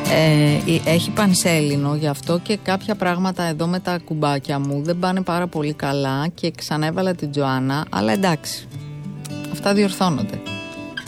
Έχει πανσέλινο, γι' αυτό και κάποια πράγματα εδώ με τα κουμπάκια μου δεν πάνε πάρα πολύ καλά και ξανέβαλα την Τζοάννα, αλλά εντάξει, αυτά διορθώνονται.